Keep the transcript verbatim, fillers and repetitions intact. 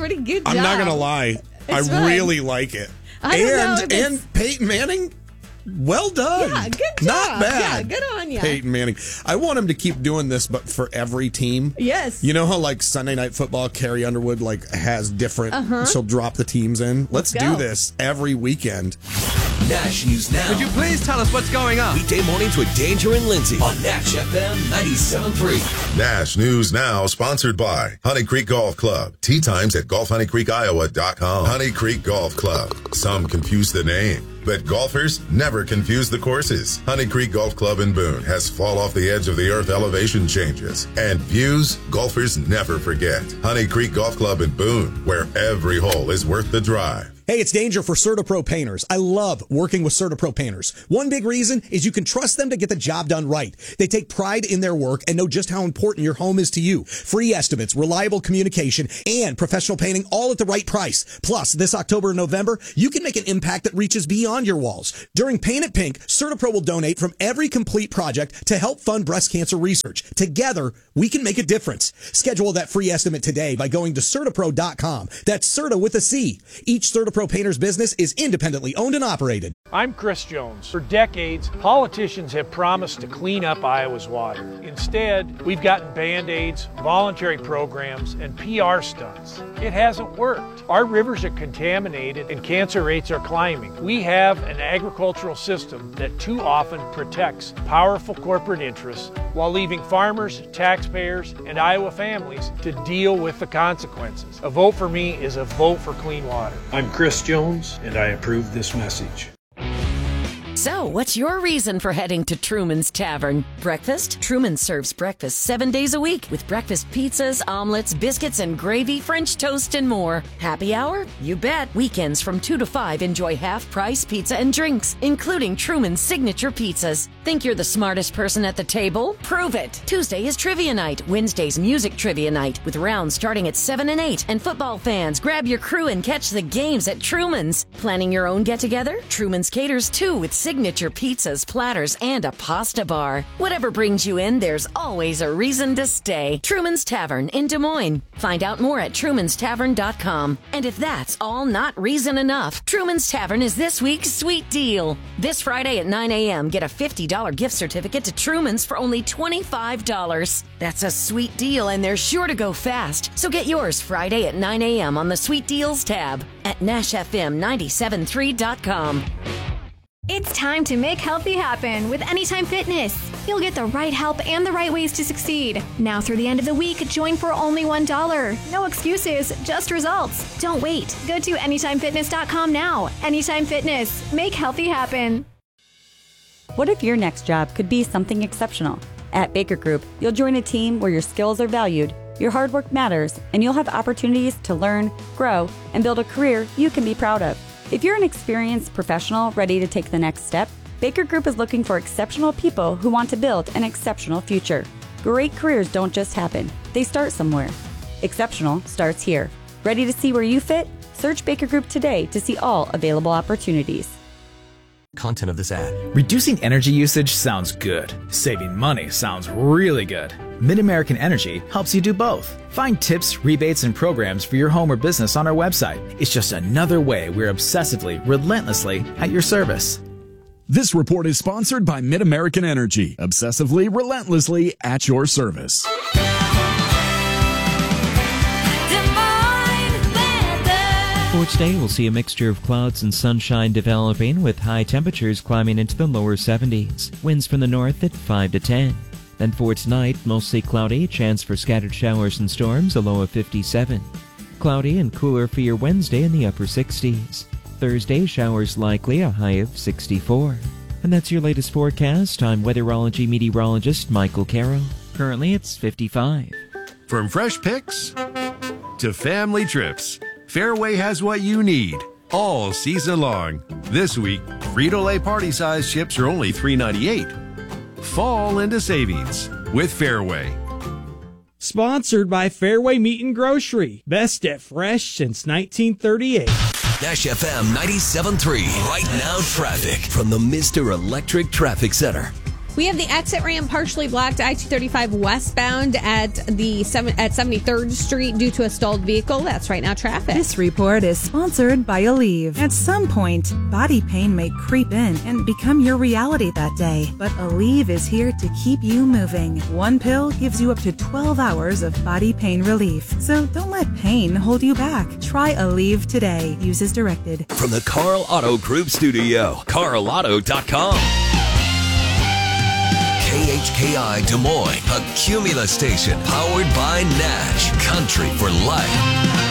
pretty good job. I'm not going to lie. It's I fun. really like it. I don't and know, and Peyton Manning, well done. Yeah, good job. Not bad. Yeah, good on you. Peyton Manning. I want him to keep doing this, but for every team. Yes. You know how like Sunday Night Football, Carrie Underwood like has different. Uh-huh. She'll drop the teams in. Let's, Let's do go. this every weekend. Nash News Now. Could you please tell us what's going on? Weekday mornings with Danger and Lindsay on Nash F M ninety-seven point three. Nash News Now, sponsored by Honey Creek Golf Club. Tee times at golf honey creek iowa dot com. Honey Creek Golf Club. Some confuse the name, but golfers never confuse the courses. Honey Creek Golf Club in Boone has fall off the edge of the earth elevation changes and views golfers never forget. Honey Creek Golf Club in Boone, where every hole is worth the drive. Hey, it's Danger for CertaPro Painters. I love working with CertaPro Painters. One big reason is you can trust them to get the job done right. They take pride in their work and know just how important your home is to you. Free estimates, reliable communication, and professional painting all at the right price. Plus, this October and November, you can make an impact that reaches beyond your walls. During Paint It Pink, CertaPro will donate from every complete project to help fund breast cancer research. Together, we can make a difference. Schedule that free estimate today by going to Certapro dot com. That's Certa with a C. Each CertaPro Painters business is independently owned and operated. I'm Chris Jones. For decades, politicians have promised to clean up Iowa's water. Instead, we've gotten Band-Aids, voluntary programs, and P R stunts. It hasn't worked. Our rivers are contaminated and cancer rates are climbing. We have an agricultural system that too often protects powerful corporate interests while leaving farmers, taxpayers, and Iowa families to deal with the consequences. A vote for me is a vote for clean water. I'm Chris Jones, and I approve this message. So, what's your reason for heading to Truman's Tavern? Breakfast? Truman serves breakfast seven days a week with breakfast pizzas, omelets, biscuits and gravy, French toast, and more. Happy hour? You bet. Weekends from two to five, enjoy half-price pizza and drinks, including Truman's signature pizzas. Think you're the smartest person at the table? Prove it. Tuesday is trivia night. Wednesday's music trivia night with rounds starting at seven and eight. And football fans, grab your crew and catch the games at Truman's. Planning your own get-together? Truman's caters too with signature pizzas, platters, and a pasta bar. Whatever brings you in, there's always a reason to stay. Truman's Tavern in Des Moines. Find out more at Trumans Tavern dot com. And if that's all not reason enough, Truman's Tavern is this week's sweet deal. This Friday at nine a.m., get a fifty dollars gift certificate to Truman's for only twenty-five dollars. That's a sweet deal, and they're sure to go fast. So get yours Friday at nine a.m. on the Sweet Deals tab at Nash F M ninety-seven point three dot com. It's time to make healthy happen with Anytime Fitness. You'll get the right help and the right ways to succeed. Now through the end of the week, join for only one dollar. No excuses, just results. Don't wait. Go to anytime fitness dot com now. Anytime Fitness. Make healthy happen. What if your next job could be something exceptional? At Baker Group, you'll join a team where your skills are valued, your hard work matters, and you'll have opportunities to learn, grow, and build a career you can be proud of. If you're an experienced professional ready to take the next step, Baker Group is looking for exceptional people who want to build an exceptional future. Great careers don't just happen, they start somewhere. Exceptional starts here. Ready to see where you fit? Search Baker Group today to see all available opportunities. Content of this ad. Reducing energy usage sounds good. Saving money sounds really good. Mid-American Energy helps you do both. Find tips, rebates, and programs for your home or business on our website. It's just another way we're obsessively, relentlessly at your service. This report is sponsored by Mid-American Energy, obsessively, relentlessly at your service. For today, we'll see a mixture of clouds and sunshine developing with high temperatures climbing into the lower seventies. Winds from the north at five to ten. Then for tonight, mostly cloudy, chance for scattered showers and storms, a low of fifty-seven. Cloudy and cooler for your Wednesday in the upper sixties. Thursday, showers likely, a high of sixty-four. And that's your latest forecast. I'm weatherology meteorologist Michael Carroll. Currently, it's fifty-five. From fresh picks to family trips, Fairway has what you need all season long. This week, Frito-Lay party-sized chips are only three ninety-eight. Fall into savings with Fairway. Sponsored by Fairway Meat and Grocery. Best at fresh since nineteen thirty-eight. Nash F M ninety-seven point three. Right now traffic from the Mister Electric Traffic Center. We have the exit ramp partially blocked I two thirty-five westbound at the seven, at seventy-third Street due to a stalled vehicle. That's right now traffic. This report is sponsored by Aleve. At some point, body pain may creep in and become your reality that day. But Aleve is here to keep you moving. One pill gives you up to twelve hours of body pain relief. So don't let pain hold you back. Try Aleve today. Use as directed. From the Carl Auto Group studio, carl auto dot com. K H K I Des Moines, a Cumulus station powered by Nash. Country for life.